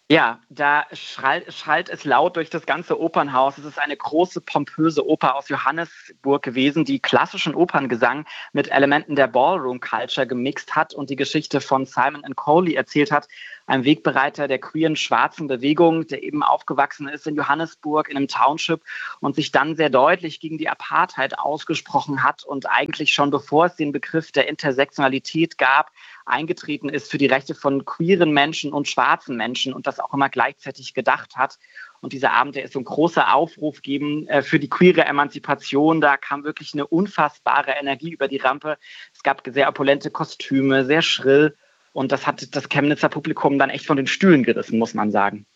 Ja, da schallt es laut durch das ganze Opernhaus. Es ist eine große, pompöse Oper aus Johannesburg gewesen, die klassischen Operngesang mit Elementen der Ballroom-Culture gemixt hat und die Geschichte von Simon Coley erzählt hat, einem Wegbereiter der queeren schwarzen Bewegung, der eben aufgewachsen ist in Johannesburg in einem Township und sich dann sehr deutlich gegen die Apartheid ausgesprochen hat und eigentlich schon bevor es den Begriff der Intersektionalität gab, eingetreten ist für die Rechte von queeren Menschen und schwarzen Menschen und das auch immer gleichzeitig gedacht hat. Und dieser Abend, der ist so ein großer Aufruf geben für die queere Emanzipation. Da kam wirklich eine unfassbare Energie über die Rampe. Es gab sehr opulente Kostüme, sehr schrill. Und das hat das Chemnitzer Publikum dann echt von den Stühlen gerissen, muss man sagen.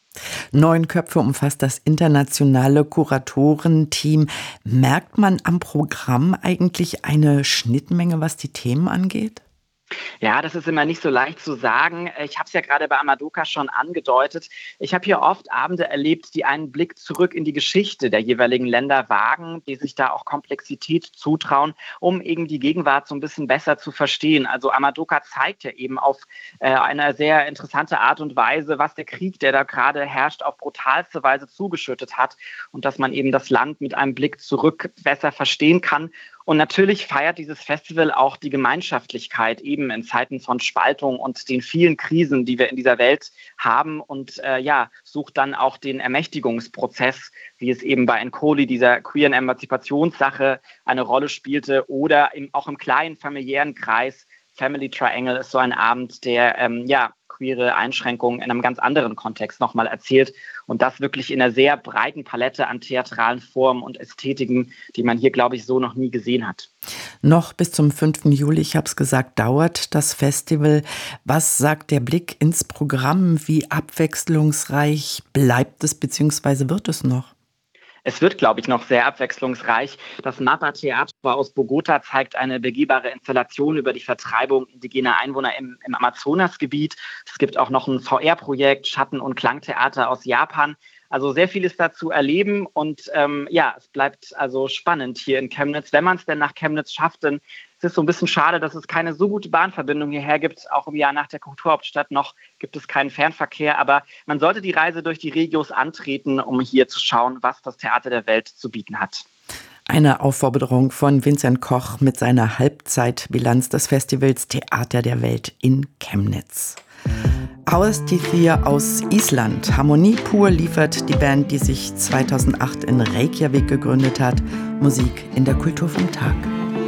9 Köpfe umfasst das internationale Kuratorenteam. Merkt man am Programm eigentlich eine Schnittmenge, was die Themen angeht? Ja, das ist immer nicht so leicht zu sagen. Ich habe es ja gerade bei Amadoka schon angedeutet. Ich habe hier oft Abende erlebt, die einen Blick zurück in die Geschichte der jeweiligen Länder wagen, die sich da auch Komplexität zutrauen, um eben die Gegenwart so ein bisschen besser zu verstehen. Also Amadoka zeigt ja eben auf eine sehr interessante Art und Weise, was der Krieg, der da gerade herrscht, auf brutalste Weise zugeschüttet hat und dass man eben das Land mit einem Blick zurück besser verstehen kann. Und natürlich feiert dieses Festival auch die Gemeinschaftlichkeit eben in Zeiten von Spaltung und den vielen Krisen, die wir in dieser Welt haben und sucht dann auch den Ermächtigungsprozess, wie es eben bei Nkoli, dieser queeren Emanzipationssache, eine Rolle spielte oder auch im kleinen familiären Kreis. Family Triangle ist so ein Abend, der queere Einschränkungen in einem ganz anderen Kontext nochmal erzählt und das wirklich in einer sehr breiten Palette an theatralen Formen und Ästhetiken, die man hier, glaube ich, so noch nie gesehen hat. Noch bis zum 5. Juli, ich habe es gesagt, dauert das Festival. Was sagt der Blick ins Programm? Wie abwechslungsreich bleibt es bzw. wird es noch? Es wird, glaube ich, noch sehr abwechslungsreich. Das Mapa Theater aus Bogota zeigt eine begehbare Installation über die Vertreibung indigener Einwohner im Amazonasgebiet. Es gibt auch noch ein VR-Projekt, Schatten- und Klangtheater aus Japan. Also sehr vieles da zu erleben und es bleibt also spannend hier in Chemnitz. Wenn man es denn nach Chemnitz schafft, denn es ist so ein bisschen schade, dass es keine so gute Bahnverbindung hierher gibt. Auch im Jahr nach der Kulturhauptstadt noch gibt es keinen Fernverkehr. Aber man sollte die Reise durch die Regios antreten, um hier zu schauen, was das Theater der Welt zu bieten hat. Eine Aufforderung von Vincent Koch mit seiner Halbzeitbilanz des Festivals Theater der Welt in Chemnitz. Austithia aus Island. Harmonie pur liefert die Band, die sich 2008 in Reykjavik gegründet hat. Musik in der Kultur vom Tag.